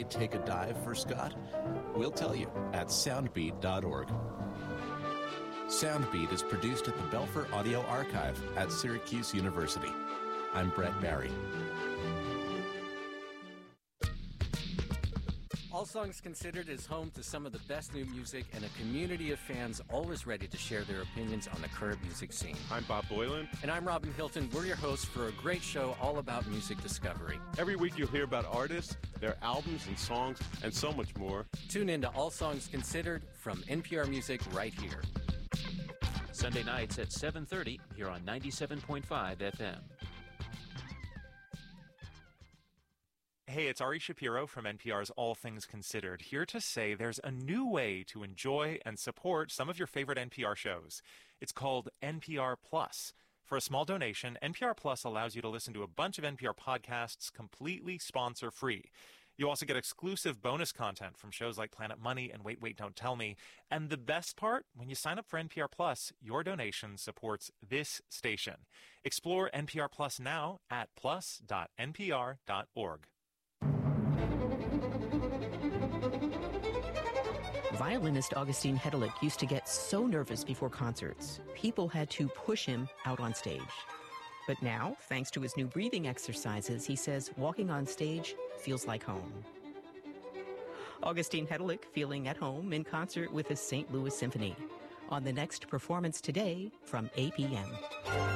may take a dive for Scott? We'll tell you at soundbeat.org. Soundbeat is produced at the Belfer Audio Archive at Syracuse University. I'm Brett Barry. All Songs Considered is home to some of the best new music and a community of fans always ready to share their opinions on the current music scene. I'm Bob Boylan. And I'm Robin Hilton. We're your hosts for a great show all about music discovery. Every week you'll hear about artists, their albums and songs, and so much more. Tune in to All Songs Considered from NPR Music right here. Sunday nights at 7:30 here on 97.5 FM. Hey, it's Ari Shapiro from NPR's All Things Considered, here to say there's a new way to enjoy and support some of your favorite NPR shows. It's called NPR Plus. For a small donation, NPR Plus allows you to listen to a bunch of NPR podcasts completely sponsor-free. You also get exclusive bonus content from shows like Planet Money and Wait, Wait, Don't Tell Me. And the best part, when you sign up for NPR Plus, your donation supports this station. Explore NPR Plus now at plus.npr.org. Violinist Augustine Hedelick used to get so nervous before concerts, people had to push him out on stage. But now, thanks to his new breathing exercises, he says walking on stage feels like home. Augustine Hedelick feeling at home in concert with the St. Louis Symphony on the next Performance Today from 8 p.m.